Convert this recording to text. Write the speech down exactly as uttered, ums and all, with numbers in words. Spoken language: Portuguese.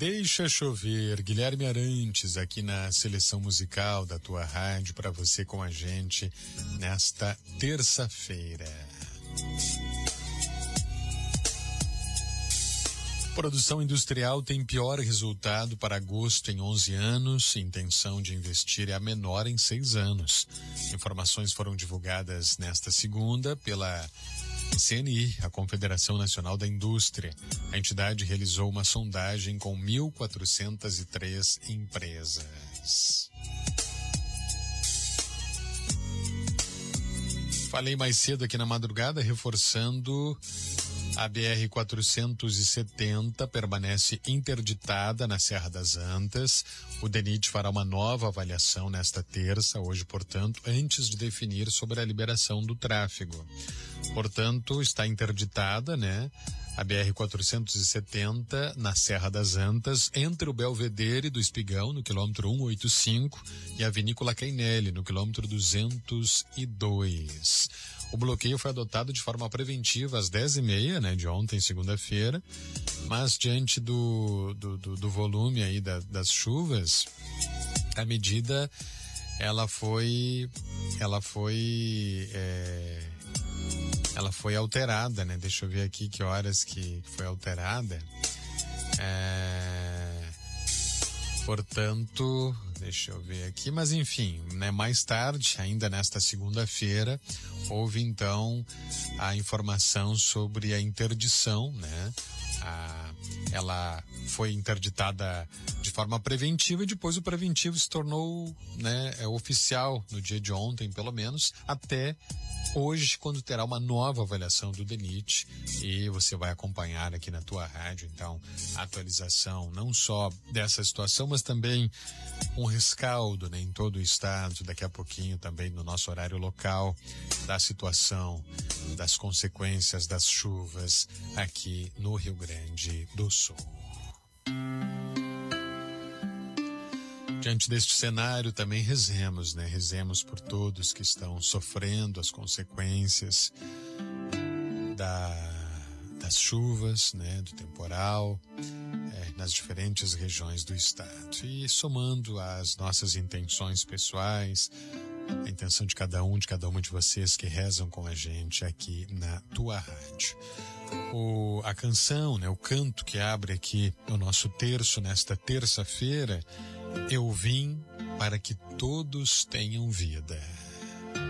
Deixa Chover, Guilherme Arantes aqui na seleção musical da tua rádio para você com a gente nesta terça-feira. Produção industrial tem pior resultado para agosto em onze anos, intenção de investir é a menor em seis anos. Informações foram divulgadas nesta segunda pela C N I, a Confederação Nacional da Indústria. A entidade realizou uma sondagem com mil quatrocentas e três empresas. Falei mais cedo aqui na madrugada, reforçando, a B R quatrocentos e setenta permanece interditada na Serra das Antas. O DENIT fará uma nova avaliação nesta terça, hoje, portanto, antes de definir sobre a liberação do tráfego. Portanto, está interditada, né? A B R quatrocentos e setenta na Serra das Antas, entre o Belvedere do Espigão, no quilômetro cento e oitenta e cinco, e a Vinícola Cainelli, no quilômetro duzentos e dois. O bloqueio foi adotado de forma preventiva às dez e meia, né, de ontem, segunda-feira, mas diante do, do, do, do volume aí da, das chuvas, a medida, ela foi, ela foi, é, ela foi alterada, né? Deixa eu ver aqui que horas que foi alterada. É, portanto, deixa eu ver aqui, mas enfim, né, mais tarde, ainda nesta segunda-feira, houve então a informação sobre a interdição, né? A, ela foi interditada de forma preventiva e depois o preventivo se tornou, né, é, oficial no dia de ontem, pelo menos, até hoje, quando terá uma nova avaliação do DENIT, e você vai acompanhar aqui na tua rádio, então, a atualização não só dessa situação, mas também um rescaldo, né, em todo o estado, daqui a pouquinho também no nosso horário local, da situação, das consequências das chuvas aqui no Rio Grande do Sul. Diante deste cenário também rezemos, né? Rezemos por todos que estão sofrendo as consequências da, das chuvas, né? Do temporal, é, nas diferentes regiões do estado. E somando as nossas intenções pessoais, a intenção de cada um, de cada uma de vocês que rezam com a gente aqui na tua rádio. O, a canção, né, o canto que abre aqui o nosso terço nesta terça-feira, Eu Vim para que todos tenham vida.